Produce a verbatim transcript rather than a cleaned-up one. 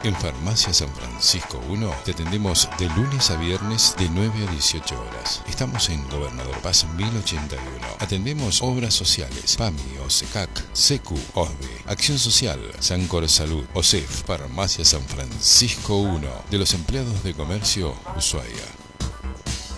En Farmacia San Francisco uno te atendemos de lunes a viernes de nueve a dieciocho horas. Estamos en Gobernador Paz mil ochenta y uno. Atendemos obras sociales, PAMI, OSECAC, SECU, OSBE, Acción Social, Sancor Salud, OSEF. Farmacia San Francisco uno, de los empleados de comercio, Ushuaia.